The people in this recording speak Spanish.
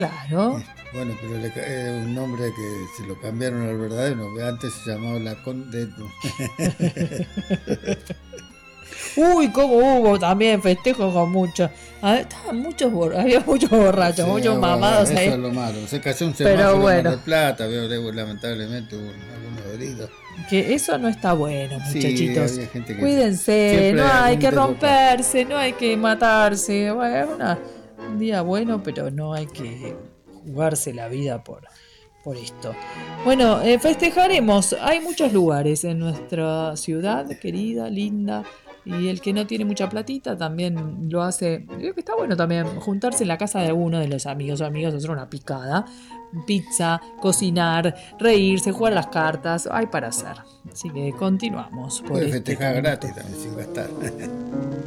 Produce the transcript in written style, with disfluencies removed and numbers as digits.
Claro. Bueno, pero un nombre que se lo cambiaron al verdadero, que antes se llamaba la Conde. Uy, cómo hubo también festejos con muchos. Estaban muchos había muchos borrachos, Sí, muchos bueno, mamados eso es ahí. lo malo. Se cayó un Pero semáforo en Mar bueno, del Plata, veo, lamentablemente hubo algunos heridos. que eso no está bueno, Sí, muchachitos. había gente que Cuídense, siempre no hay hay algún que desbocado. romperse, no hay que matarse. Bueno, es un día bueno, pero no hay que jugarse la vida por esto. Bueno, festejaremos. Hay muchos lugares en nuestra ciudad, querida, linda. Y el que no tiene mucha platita también lo hace. Creo que está bueno también juntarse en la casa de alguno de los amigos o amigas, hacer una picada, pizza, cocinar, reírse, jugar a las cartas. Hay para hacer. Así que continuamos por Puede este festejar caminito. gratis también, sin gastar.